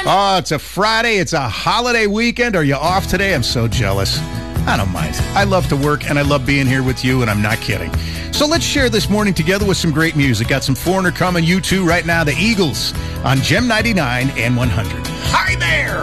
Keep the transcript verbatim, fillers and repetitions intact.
Oh, it's a Friday. It's a holiday weekend. Are you off today? I'm so jealous. I don't mind. I love to work, and I love being here with you, and I'm not kidding. So let's share this morning together with some great music. Got some Foreigner coming, you two right now. The Eagles on Gem ninety-nine and one hundred. Hi there!